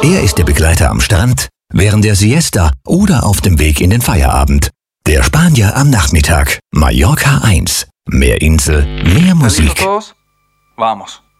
Er ist der Begleiter am Strand, während der Siesta oder auf dem Weg in den Feierabend. Der Spanier am Nachmittag. Mallorca 1. Mehr Insel, mehr Musik. Todos? Vamos.